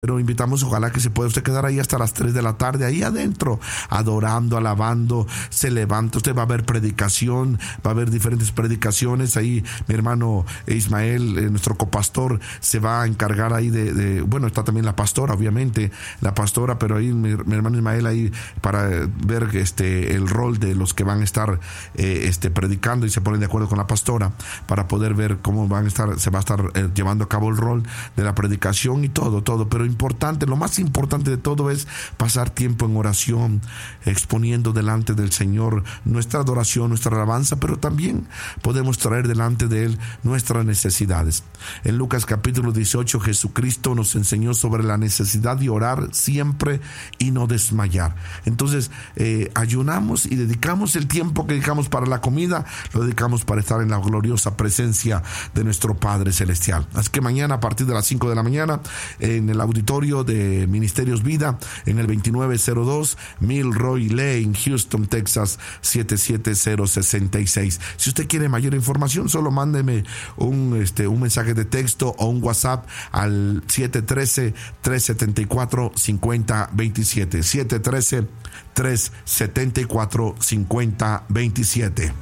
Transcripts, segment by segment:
Pero invitamos, ojalá que se pueda usted quedar ahí hasta las 3 de la tarde, ahí adentro, adorando, alabando, se levanta. Usted va a ver predicación, va a haber diferentes predicaciones. Ahí mi hermano Ismael, nuestro copastor, se va a encargar ahí bueno, está también la pastora, obviamente, la pastora, pero ahí mi hermano Ismael ahí para ver el rol de los que van a estar predicando, y se ponen de acuerdo con la pastora para poder ver cómo se va a estar llevando a cabo el rol de la predicación y todo. Pero importante, lo más importante de todo es pasar tiempo en oración, exponiendo delante del Señor nuestra adoración, nuestra alabanza, pero también podemos traer delante de Él nuestras necesidades. En Lucas capítulo 18, Jesucristo nos enseñó sobre la necesidad de orar siempre y no desmayar. Entonces, ayunamos y dedicamos el tiempo que dedicamos para la comida, lo dedicamos para estar en la gloriosa presencia de nuestro Padre Celestial. Así que mañana a partir de las 5 de la mañana, en el auditorio de Ministerios Vida, en el 2902 Milroy Lane, Houston, Texas 77066. Si usted quiere mayor información, solo mándeme un mensaje de texto o un WhatsApp al 713-374-5027. 713-374-5027.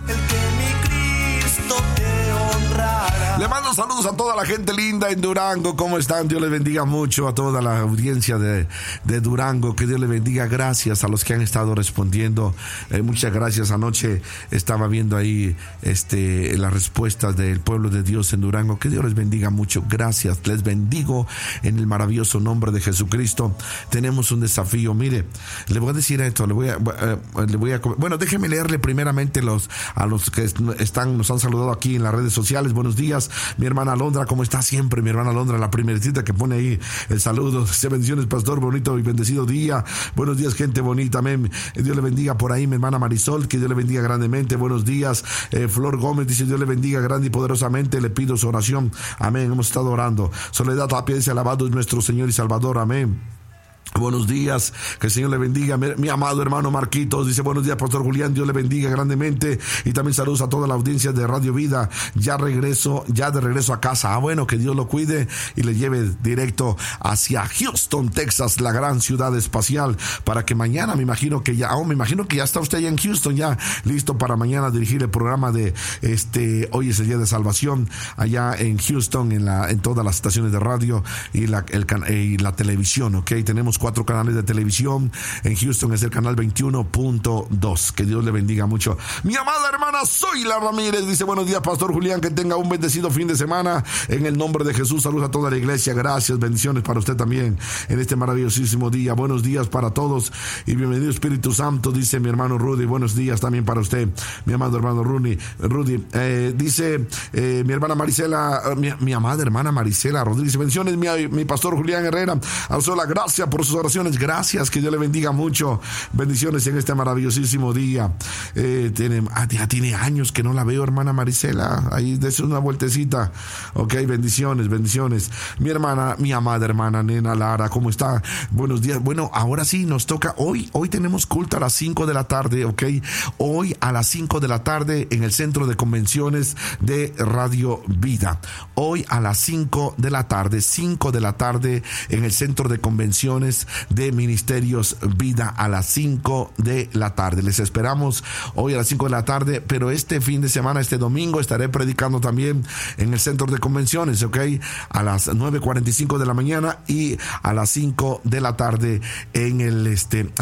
Le mando saludos a toda la gente linda en Durango. ¿Cómo están? Dios les bendiga mucho a toda la audiencia de Durango. Que Dios les bendiga. Gracias a los que han estado respondiendo. Muchas gracias. Anoche estaba viendo ahí las respuestas del pueblo de Dios en Durango. Que Dios les bendiga mucho. Gracias. Les bendigo en el maravilloso nombre de Jesucristo. Tenemos un desafío. Mire, le voy a decir esto. Bueno, déjeme leerle primeramente a los que nos han saludado aquí en las redes sociales. Buenos días. Mi hermana Alondra, ¿cómo está siempre? Mi hermana Alondra, la primerita que pone ahí el saludo. Bendiciones, pastor, bonito y bendecido día. Buenos días, gente bonita, amén. Dios le bendiga por ahí, mi hermana Marisol, que Dios le bendiga grandemente. Buenos días. Flor Gómez dice: Dios le bendiga grande y poderosamente, le pido su oración, amén. Hemos estado orando. Soledad Tapia dice: alabado es nuestro Señor y Salvador, amén. Buenos días, que el Señor le bendiga. Mi amado hermano Marquitos dice: buenos días, pastor Julián, Dios le bendiga grandemente. Y también saludos a toda la audiencia de Radio Vida. Ya de regreso a casa. Bueno, que Dios lo cuide y le lleve directo hacia Houston, Texas, la gran ciudad espacial, para que mañana, me imagino que ya está usted allá en Houston, ya listo para mañana dirigir el programa de hoy es el día de salvación, allá en Houston, en todas las estaciones de radio y la televisión, ¿ok? Tenemos 4 canales de televisión. En Houston es el canal 21.2. Que Dios le bendiga mucho. Mi amada hermana Zoila Ramírez dice: buenos días, pastor Julián, que tenga un bendecido fin de semana en el nombre de Jesús. Saludos a toda la iglesia. Gracias, bendiciones para usted también en este maravillosísimo día. Buenos días para todos y bienvenido Espíritu Santo, dice mi hermano Rudy. Buenos días también para usted, mi amado hermano Rudy. Dice mi hermana Marisela, mi amada hermana Marisela Rodríguez: bendiciones, mi pastor Julián Herrera. Alzola, gracias por sus oraciones. Gracias, que Dios le bendiga mucho. Bendiciones en este maravillosísimo día. Ya tiene años que no la veo, hermana Marisela. Ahí dése una vueltecita. Ok, bendiciones. Mi amada hermana Nena Lara, ¿cómo está? Buenos días. Bueno, ahora sí nos toca. Hoy tenemos culto a las 5 de la tarde, ok. Hoy a las 5 de la tarde en el Centro de Convenciones de Radio Vida. Hoy a las 5 de la tarde en el Centro de Convenciones de Ministerios Vida, a las 5 de la tarde. Les esperamos hoy a las 5 de la tarde, pero este fin de semana, este domingo, estaré predicando también en el Centro de Convenciones, ok, a las 9:45 de la mañana y a las 5 de la tarde en el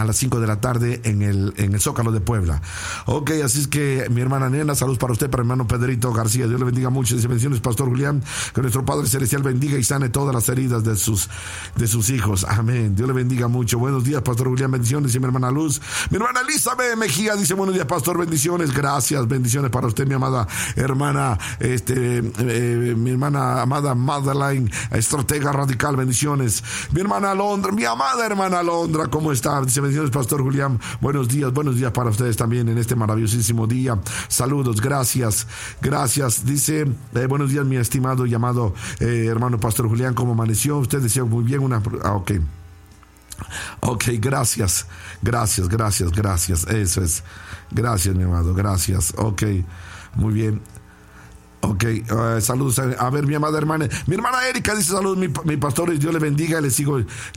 Zócalo de Puebla. Ok, así es que mi hermana Nena, saludos para usted, para mi hermano Pedrito García. Dios le bendiga mucho. Dice: bendiciones, pastor Julián, que nuestro Padre Celestial bendiga y sane todas las heridas de sus hijos. Amén. Dios le bendiga mucho. Buenos días, pastor Julián, bendiciones. Y mi hermana Luz, mi hermana Elizabeth Mejía dice: buenos días, pastor, bendiciones. Gracias, bendiciones para usted, mi amada hermana, mi hermana amada Madeline, estratega radical, bendiciones. Mi hermana Alondra, mi amada hermana Alondra, ¿cómo está? Dice: bendiciones, pastor Julián, buenos días para ustedes también en este maravillosísimo día. Saludos, gracias. Dice: buenos días, mi estimado y amado hermano pastor Julián, ¿cómo amaneció? Usted decía muy bien Ok, gracias. Eso es. Gracias, mi amado, gracias. Ok, muy bien. Ok, saludos. A ver, mi amada hermana. Mi hermana Erika dice saludos, mi pastor, y Dios le bendiga. Le sigo